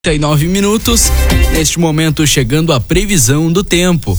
39 minutos, neste momento chegando a previsão do tempo.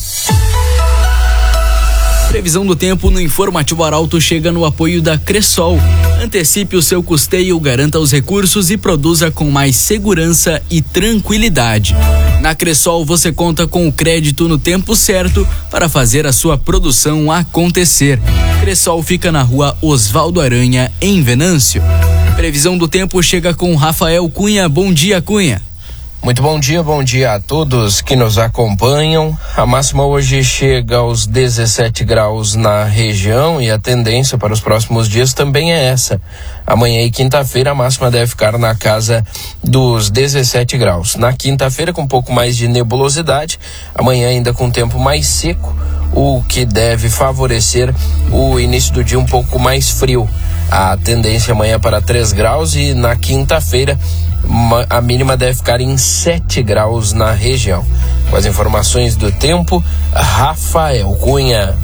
Previsão do tempo no Informativo Arauto chega no apoio da Cressol. Antecipe o seu custeio, garanta os recursos e produza com mais segurança e tranquilidade. Na Cressol você conta com o crédito no tempo certo para fazer a sua produção acontecer. Cressol fica na rua Osvaldo Aranha, em Venâncio. Previsão do tempo chega com Rafael Cunha. Bom dia, Cunha. Muito bom dia a todos que nos acompanham. A máxima hoje chega aos 17 graus na região e a tendência para os próximos dias também é essa. Amanhã e quinta-feira a máxima deve ficar na casa dos 17 graus. Na quinta-feira com um pouco mais de nebulosidade, amanhã ainda com tempo mais seco, o que deve favorecer o início do dia um pouco mais frio. A tendência amanhã para 3 graus e na quinta-feira a mínima deve ficar em 7 graus na região. Com as informações do tempo, Rafael Cunha.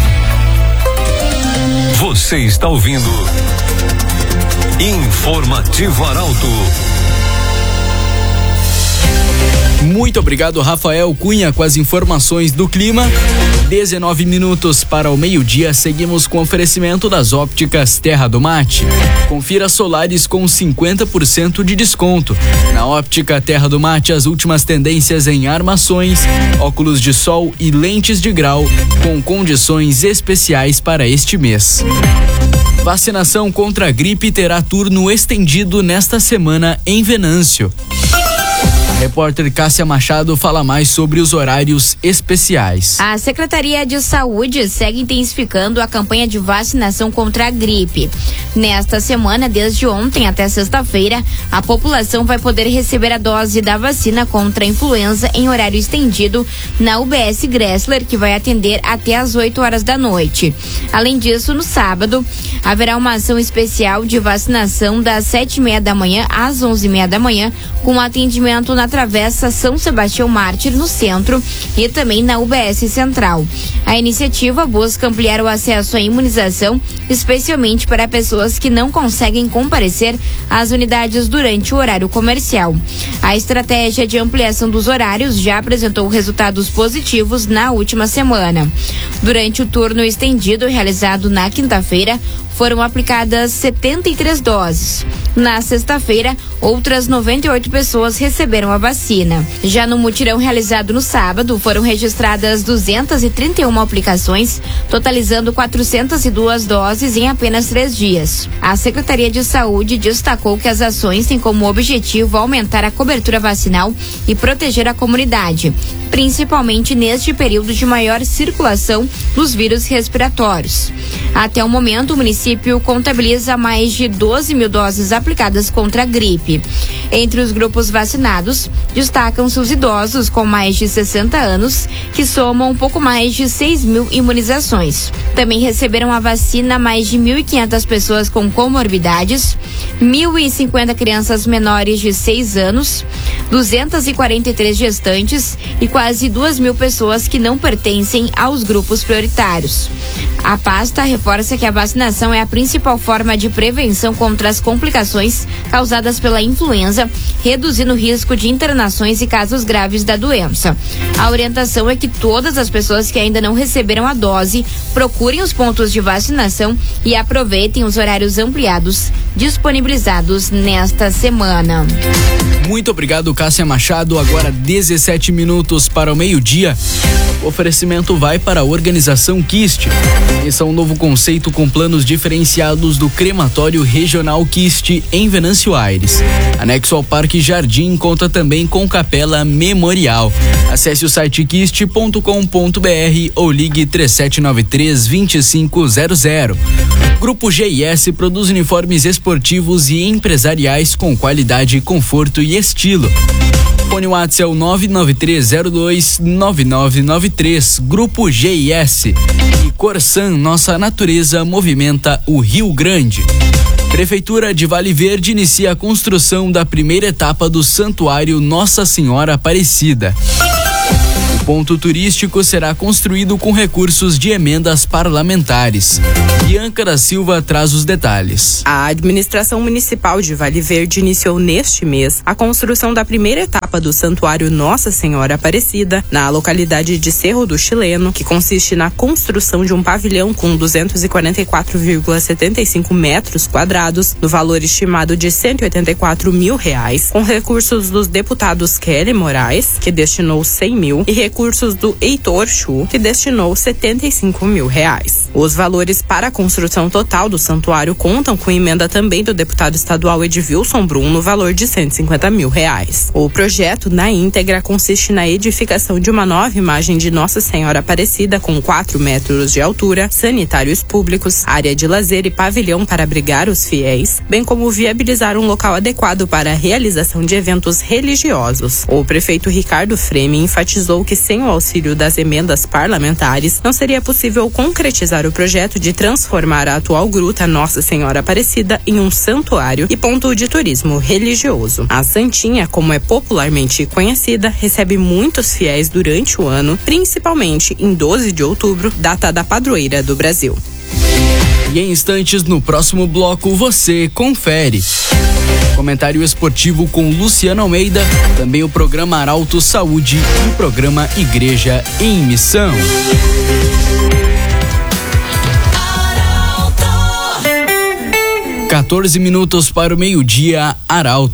Você está ouvindo Informativo Arauto. Muito obrigado, Rafael Cunha, com as informações do clima. 19 minutos para o meio-dia, seguimos com oferecimento das ópticas Terra do Mate. Confira solares com 50% de desconto. Na óptica Terra do Mate, as últimas tendências em armações, óculos de sol e lentes de grau, com condições especiais para este mês. Vacinação contra a gripe terá turno estendido nesta semana em Venâncio. Repórter Cássia Machado fala mais sobre os horários especiais. A Secretaria de Saúde segue intensificando a campanha de vacinação contra a gripe. Nesta semana, desde ontem até sexta-feira, a população vai poder receber a dose da vacina contra a influenza em horário estendido na UBS Gressler, que vai atender até às 8 horas da noite. Além disso, no sábado, haverá uma ação especial de vacinação das 7h30 da manhã às 11h30 da manhã, com atendimento na Travessa São Sebastião Mártir, no centro, e também na UBS Central. A iniciativa busca ampliar o acesso à imunização, especialmente para pessoas que não conseguem comparecer às unidades durante o horário comercial. A estratégia de ampliação dos horários já apresentou resultados positivos na última semana. Durante o turno estendido realizado na quinta-feira, foram aplicadas 73 doses. Na sexta-feira, outras 98 pessoas receberam a vacina. Já no mutirão realizado no sábado, foram registradas 231 aplicações, totalizando 402 doses em apenas 3 dias. A Secretaria de Saúde destacou que as ações têm como objetivo aumentar a cobertura vacinal e proteger a comunidade, principalmente neste período de maior circulação dos vírus respiratórios. Até o momento, o município contabiliza mais de 12 mil doses aplicadas contra a gripe. Entre os grupos vacinados, destacam-se os idosos com mais de 60 anos, que somam um pouco mais de 6 mil imunizações. Também receberam a vacina mais de 1.500 pessoas com comorbidades, 1.050 crianças menores de 6 anos, 243 gestantes e quase 2.000 pessoas que não pertencem aos grupos prioritários. A pasta reforça que a vacinação é a principal forma de prevenção contra as complicações causadas pela influenza, reduzindo o risco de internações e casos graves da doença. A orientação é que todas as pessoas que ainda não receberam a dose procurem os pontos de vacinação e aproveitem os horários ampliados disponibilizados nesta semana. Muito obrigado, Cássia Machado. Agora 17 minutos para o meio-dia. O oferecimento vai para a organização Kist. Esse é um novo conceito com planos diferenciados do crematório regional Kist em Venâncio Aires. Anexo ao Parque Jardim, conta também com capela memorial. Acesse o site kist.com.br ou ligue 3793-2500. Grupo GIS produz uniformes esportivos e empresariais com qualidade, conforto e estilo. Fone WhatsApp é o 993029993. Grupo GIS. E Corsan, nossa natureza movimenta o Rio Grande. Prefeitura de Vale Verde inicia a construção da primeira etapa do Santuário Nossa Senhora Aparecida. O ponto turístico será construído com recursos de emendas parlamentares. Bianca da Silva traz os detalhes. A administração municipal de Vale Verde iniciou neste mês a construção da primeira etapa do Santuário Nossa Senhora Aparecida, na localidade de Cerro do Chileno, que consiste na construção de um pavilhão com 244,75 metros quadrados, no valor estimado de R$184 mil, com recursos dos deputados Kelly Moraes, que destinou 100 mil, e recursos do Heitor Chu, que destinou 75 mil reais. Os valores para a construção total do santuário contam com emenda também do deputado estadual Edvilson Brum, no valor de 150 mil reais. O projeto, na íntegra, consiste na edificação de uma nova imagem de Nossa Senhora Aparecida com 4 metros de altura, sanitários públicos, área de lazer e pavilhão para abrigar os fiéis, bem como viabilizar um local adequado para a realização de eventos religiosos. O prefeito Ricardo Freme enfatizou que sem o auxílio das emendas parlamentares não seria possível concretizar o projeto de transformar a atual gruta Nossa Senhora Aparecida em um santuário e ponto de turismo religioso. A Santinha, como é popularmente conhecida, recebe muitos fiéis durante o ano, principalmente em 12 de outubro, data da padroeira do Brasil. E em instantes, no próximo bloco, você confere. Comentário esportivo com Luciano Almeida, também o programa Arauto Saúde e o programa Igreja em Missão. 14 minutos para o meio-dia, Arauto.